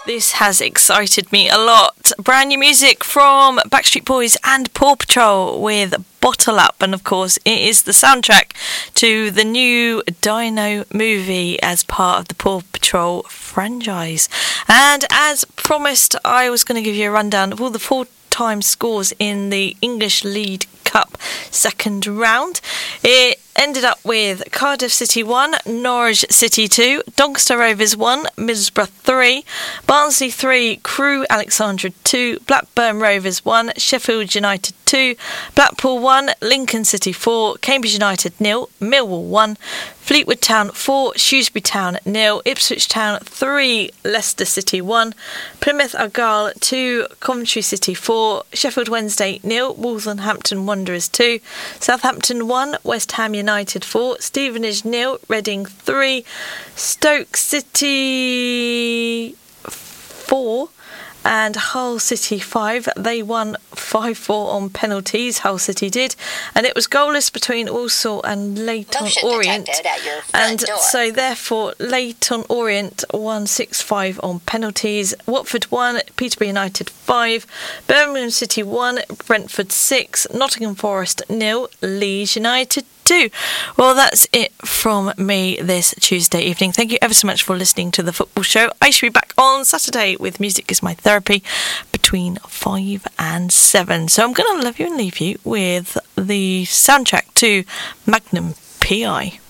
This has excited me a lot. Brand new music from Backstreet Boys and Paw Patrol with Bottle Up, and of course it is the soundtrack to the new Dino movie as part of the Paw Patrol franchise. And as promised, I was going to give you a rundown of all the full-time scores in the English League Cup second round. It ended up with Cardiff City 1, Norwich City 2, Doncaster Rovers 1, Middlesbrough 3, Barnsley 3, Crewe Alexandra 2, Blackburn Rovers 1, Sheffield United 2, Blackpool 1, Lincoln City 4, Cambridge United 0, Millwall 1, Fleetwood Town 4, Shrewsbury Town 0, Ipswich Town 3, Leicester City 1, Plymouth Argyle 2, Coventry City 4, Sheffield Wednesday 0, Wolverhampton Wanderers 2, Southampton 1, West Ham United 4, Stevenage 0, Reading 3, Stoke City 4, and Hull City 5. They won 5-4 on penalties, Hull City did, and it was goalless between Walsall and Leyton Orient, and so therefore Leyton Orient won 6-5 on penalties. Watford 1, Peterborough United 5, Birmingham City 1, Brentford 6, Nottingham Forest 0, Leeds United 2. Well, that's it from me this Tuesday evening. Thank you ever so much for listening to The Football Show. I shall be back on Saturday with Music is My Therapy between 5 and 7. So I'm going to love you and leave you with the soundtrack to Magnum P.I.